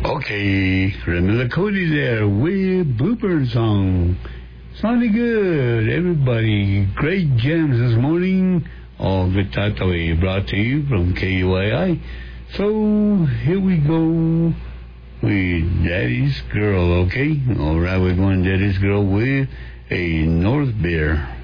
Okay, Ramila Cody there with Blooper Song. Sounding good, everybody. Great jams this morning. All good Tataway brought to you from KUII. So, here we go with Daddy's Girl, okay? Alright, we're going Daddy's Girl with a North Bear.